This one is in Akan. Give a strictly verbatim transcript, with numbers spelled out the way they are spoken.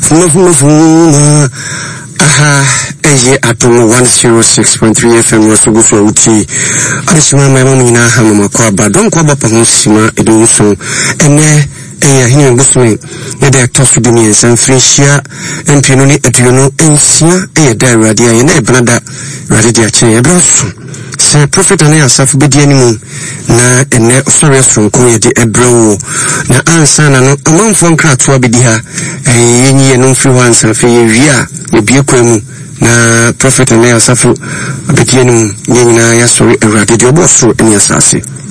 Mafumafuma aha eye atomo one oh six point three F M Rosugu so uti adishima my mom nyina ha mama kwa ba don kwa ba pa ho sima edo so ene eye hini ngusme ne de tosu bi mi san frishia empino ni aduno ensia eye da awrade aye na ebnada awrade dia che e braso se prophet ane asaf be di animu na ene sorry sonko ye di ebro na ansa na no amanfo nkrato abedi ha eye nyi no mfiri ho ansa fe ye wia ye bie kwemu na prophet ane asaf abedi animu nyina ya sorry awrade di oboso ene asase